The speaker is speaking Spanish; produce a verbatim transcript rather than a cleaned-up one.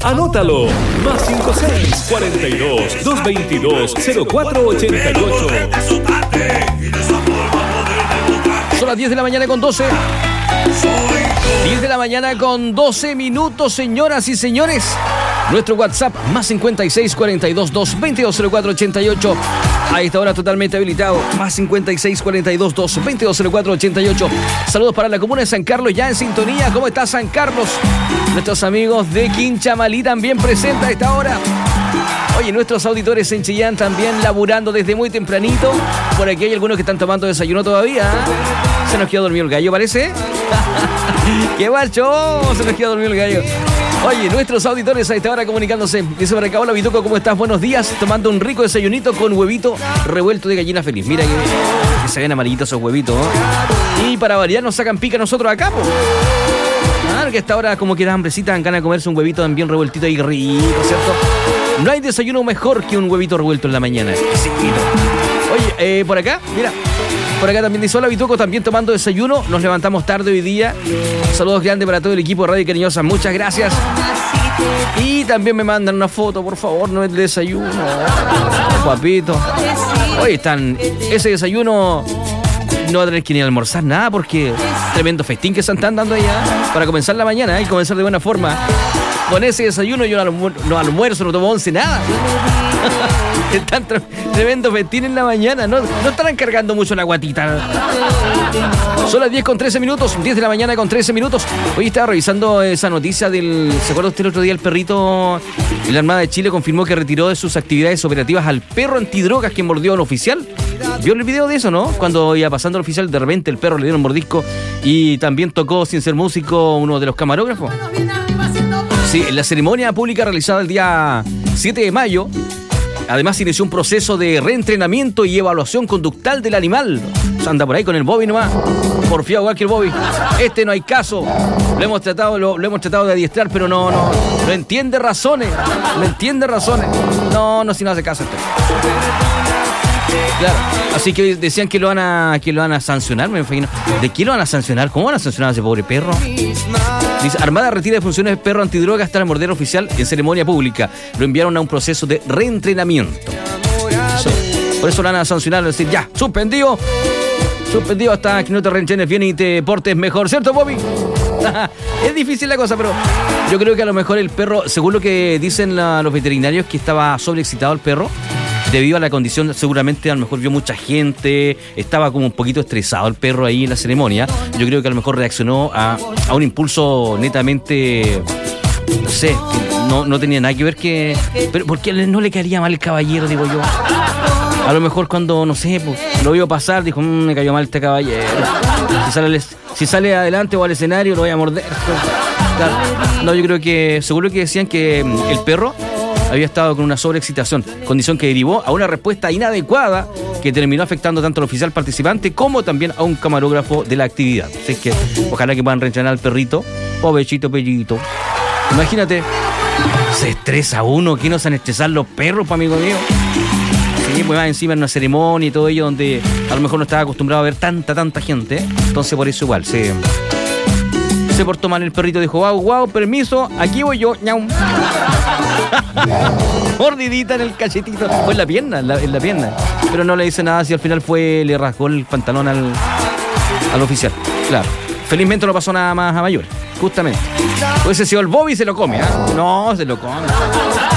Anótalo. Más cinco seis cuarenta y dos, doscientos veintidós, cero cuatro ochenta y ocho. Son las diez de la mañana con doce. diez de la mañana con doce minutos, señoras y señores. Nuestro WhatsApp, más cincuenta y seis cuarenta y dos, doscientos veintidós, cero cuatro ochenta y ocho. A esta hora totalmente habilitado. Más cincuenta y seis cuarenta y dos, doscientos veintidós, cero cuatro ochenta y ocho. Saludos para la comuna de San Carlos, ya en sintonía. ¿Cómo está San Carlos? Nuestros amigos de Quinchamalí también presentes a esta hora. Oye, nuestros auditores en Chillán también laburando desde muy tempranito. Por aquí hay algunos que están tomando desayuno todavía. Se nos quedó dormido el gallo, parece. ¡Qué guacho! Se nos quedó dormido el gallo. Oye, nuestros auditores a esta hora comunicándose. Dice por acá, hola Vituco, ¿cómo estás? Buenos días. Tomando un rico desayunito con huevito revuelto de gallina feliz. Mira que, que se ven amarillitos esos huevitos, ¿no? Y para variar nos sacan pica nosotros acá, po. Ah, que a esta hora como que da hambrecita, dan ganas de comerse un huevito bien revueltito y rico, ¿cierto? No hay desayuno mejor que un huevito revuelto en la mañana. Exquisito. Oye, eh, por acá, mira. Por acá también dice, hola Vituco, también tomando desayuno. Nos levantamos tarde hoy día. Saludos grandes para todo el equipo de Radio Cariñosa. Muchas gracias. Y también me mandan una foto, por favor, no es el desayuno. Guapito. Oye, están... Ese desayuno no va a tener que ni almorzar nada porque tremendo festín que se están dando allá para comenzar la mañana, ¿eh? Y comenzar de buena forma. Con ese desayuno yo no, almu- no almuerzo, no tomo once, nada. Están tre- tremendo festín en la mañana. No, no estarán cargando mucho la guatita. Son las diez con trece minutos. diez de la mañana con trece minutos. Hoy estaba revisando esa noticia del... ¿Se acuerda usted el otro día el perrito? La Armada de Chile confirmó que retiró de sus actividades operativas al perro antidrogas que mordió a un oficial. ¿Vio el video de eso, no? Cuando iba pasando el oficial, de repente el perro le dio un mordisco y también tocó, sin ser músico, uno de los camarógrafos. Sí, en la ceremonia pública realizada el día siete de mayo, además inició un proceso de reentrenamiento y evaluación conductal del animal. O sea, anda por ahí con el Bobby nomás, porfiado igual que el Bobby. Este no hay caso. Lo hemos tratado, lo, lo hemos tratado de adiestrar, pero no, no, no entiende razones. No entiende razones. No, no, si no hace caso este. Claro, así que decían que lo van a que lo van a sancionar, me imagino. ¿De qué lo van a sancionar? ¿Cómo van a sancionar a ese pobre perro? Dice, Armada retira de funciones de perro antidroga hasta el morder oficial en ceremonia pública. Lo enviaron a un proceso de reentrenamiento. Eso. Por eso lo van a sancionar, decir, ya, suspendido. Suspendido hasta que no te reentrenes bien y te portes mejor, ¿cierto, Bobby? Es difícil la cosa, pero yo creo que a lo mejor el perro, según lo que dicen la, los veterinarios, que estaba sobreexcitado el perro. Debido a la condición, seguramente a lo mejor vio mucha gente, estaba como un poquito estresado el perro ahí en la ceremonia. Yo creo que a lo mejor reaccionó a, a un impulso netamente, no sé, no, no tenía nada que ver que... Pero ¿por qué no le caería mal el caballero, digo yo? A lo mejor cuando, no sé, pues, lo vio pasar, dijo, mmm, me cayó mal este caballero. Si sale, si sale adelante o al escenario, lo voy a morder. Claro. No, yo creo que, seguro que decían que el perro había estado con una sobreexcitación, condición que derivó a una respuesta inadecuada que terminó afectando tanto al oficial participante como también a un camarógrafo de la actividad. Así que ojalá que puedan reentrenar al perrito. Pobrecito, pellito. Imagínate, se estresa uno, ¿qué no se han estresado los perros, pa' amigo mío? Sí, pues va encima en una ceremonia y todo ello donde a lo mejor no estaba acostumbrado a ver tanta, tanta gente, ¿eh? Entonces por eso igual, se, se portó mal el perrito, dijo, guau, guau, permiso, aquí voy yo, ñau. Mordidita en el cachetito, fue en la pierna, en la, en la pierna. Pero no le dice nada si al final fue, le rasgó el pantalón al, al oficial. Claro, felizmente no pasó nada más a mayor, justamente. Hubiese sido el Bobby, se lo come, ¿eh? No, se lo come.